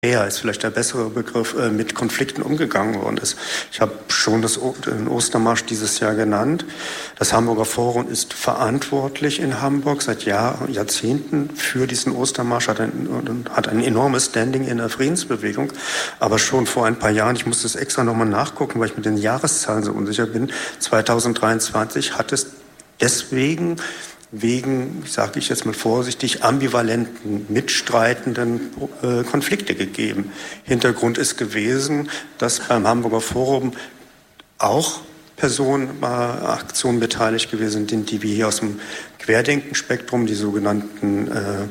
ist vielleicht der bessere Begriff, mit Konflikten umgegangen worden ist. Ich habe schon den Ostermarsch dieses Jahr genannt. Das Hamburger Forum ist verantwortlich in Hamburg seit Jahrzehnten für diesen Ostermarsch, hat ein enormes Standing in der Friedensbewegung. Aber schon vor ein paar Jahren, ich musste es extra nochmal nachgucken, weil ich mit den Jahreszahlen so unsicher bin, 2023 hat es deswegen wegen, sage ich jetzt mal vorsichtig, ambivalenten, mitstreitenden Konflikte gegeben. Hintergrund ist gewesen, dass beim Hamburger Forum auch Personen bei Aktionen beteiligt gewesen sind, die wir hier aus dem Querdenkenspektrum, die sogenannten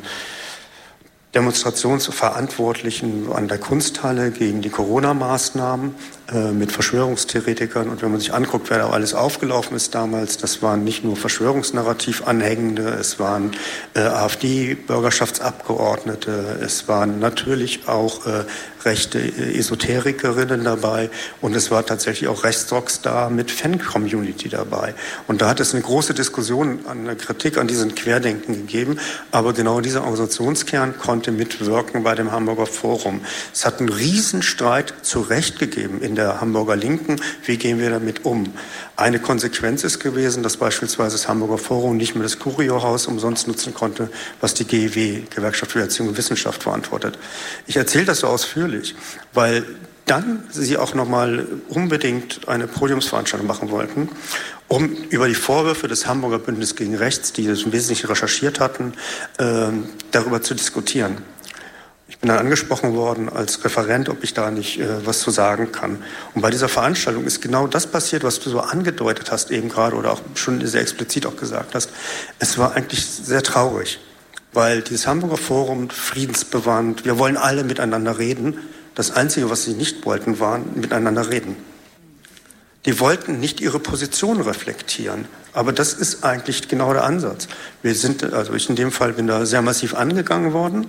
Demonstrationsverantwortlichen an der Kunsthalle gegen die Corona-Maßnahmen mit Verschwörungstheoretikern. Und wenn man sich anguckt, wer da alles aufgelaufen ist damals, das waren nicht nur Verschwörungsnarrativ-Anhängende, es waren AfD-Bürgerschaftsabgeordnete, es waren natürlich auch rechte Esoterikerinnen dabei und es war tatsächlich auch Rechtsrocks da mit Fan-Community dabei. Und da hat es eine große Diskussion, eine Kritik an diesen Querdenken gegeben, aber genau dieser Organisationskern konnte mitwirken bei dem Hamburger Forum. Es hat einen Riesenstreit zu Recht gegeben in der Hamburger Linken. Wie gehen wir damit um? Eine Konsequenz ist gewesen, dass beispielsweise das Hamburger Forum nicht mehr das Curio-Haus umsonst nutzen konnte, was die GEW, Gewerkschaft für Erziehung und Wissenschaft, verantwortet. Ich erzähle das so ausführlich, weil dann sie auch nochmal unbedingt eine Podiumsveranstaltung machen wollten, um über die Vorwürfe des Hamburger Bündnis gegen Rechts, die das im Wesentlichen recherchiert hatten, darüber zu diskutieren. Ich bin dann angesprochen worden als Referent, ob ich da nicht was zu sagen kann. Und bei dieser Veranstaltung ist genau das passiert, was du so angedeutet hast eben gerade oder auch schon sehr explizit auch gesagt hast. Es war eigentlich sehr traurig, weil dieses Hamburger Forum friedensbewahrend, wir wollen alle miteinander reden. Das Einzige, was sie nicht wollten, war miteinander reden. Die wollten nicht ihre Position reflektieren. Aber das ist eigentlich genau der Ansatz. Ich in dem Fall bin da sehr massiv angegangen worden.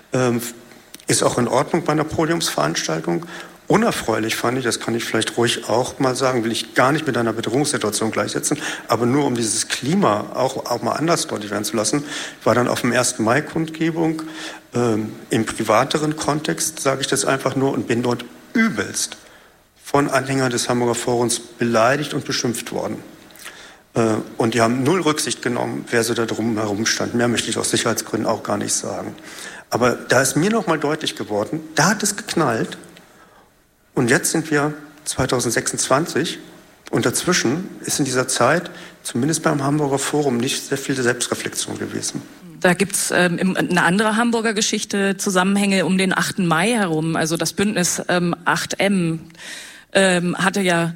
Ist auch in Ordnung bei einer Podiumsveranstaltung. Unerfreulich fand ich, das kann ich vielleicht ruhig auch mal sagen, will ich gar nicht mit einer Bedrohungssituation gleichsetzen, aber nur um dieses Klima auch mal anders deutlich werden zu lassen. Ich war dann auf dem 1. Mai-Kundgebung im privateren Kontext, sage ich das einfach nur, und bin dort übelst von Anhängern des Hamburger Forums beleidigt und beschimpft worden. Und die haben null Rücksicht genommen, wer so da drum herum stand. Mehr möchte ich aus Sicherheitsgründen auch gar nicht sagen. Aber da ist mir noch mal deutlich geworden, da hat es geknallt. Und jetzt sind wir 2026 und dazwischen ist in dieser Zeit, zumindest beim Hamburger Forum, nicht sehr viel Selbstreflexion gewesen. Da gibt's eine andere Hamburger Geschichte, Zusammenhänge um den 8. Mai herum. Also das Bündnis 8M hatte ja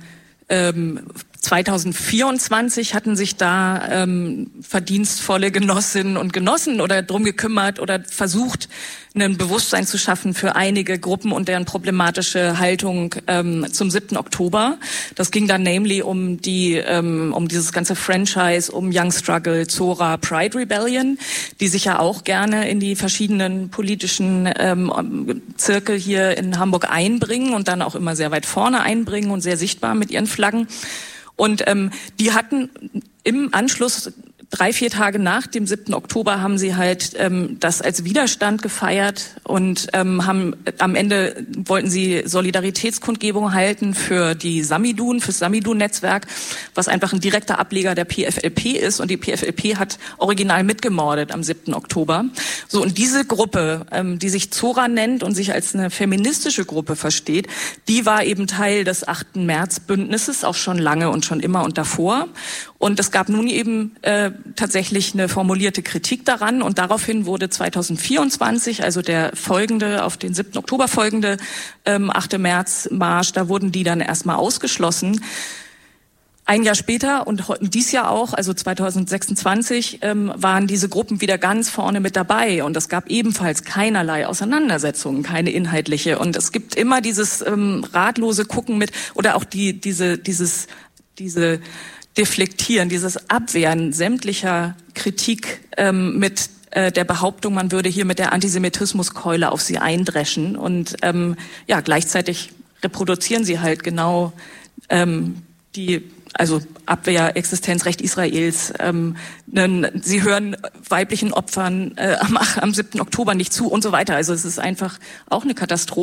2024 hatten sich da verdienstvolle Genossinnen und Genossen oder drum gekümmert oder versucht, ein Bewusstsein zu schaffen für einige Gruppen und deren problematische Haltung zum 7. Oktober. Das ging dann namely um dieses ganze Franchise, um Young Struggle, Zora, Pride Rebellion, die sich ja auch gerne in die verschiedenen politischen Zirkel hier in Hamburg einbringen und dann auch immer sehr weit vorne einbringen und sehr sichtbar mit ihren Flaggen. Und die hatten im Anschluss 3-4 Tage nach dem 7. Oktober haben sie halt das als Widerstand gefeiert und haben am Ende wollten sie Solidaritätskundgebung halten für die Samidun, fürs Samidun-Netzwerk, was einfach ein direkter Ableger der PFLP ist, und die PFLP hat original mitgemordet am 7. Oktober. So, und diese Gruppe, die sich Zora nennt und sich als eine feministische Gruppe versteht, die war eben Teil des 8. März-Bündnisses, auch schon lange und schon immer und davor. Und es gab nun eben tatsächlich eine formulierte Kritik daran, und daraufhin wurde 2024, also der folgende, auf den 7. Oktober folgende 8. März Marsch, da wurden die dann erstmal ausgeschlossen. Ein Jahr später und dies Jahr auch, also 2026, waren diese Gruppen wieder ganz vorne mit dabei, und es gab ebenfalls keinerlei Auseinandersetzungen, keine inhaltliche. Und es gibt immer dieses ratlose Gucken mit, oder auch diese Deflektieren, dieses Abwehren sämtlicher Kritik mit der Behauptung, man würde hier mit der Antisemitismuskeule auf sie eindreschen. Und gleichzeitig reproduzieren sie halt genau also Abwehr, Existenzrecht Israels. Sie hören weiblichen Opfern am 7. Oktober nicht zu und so weiter. Also es ist einfach auch eine Katastrophe.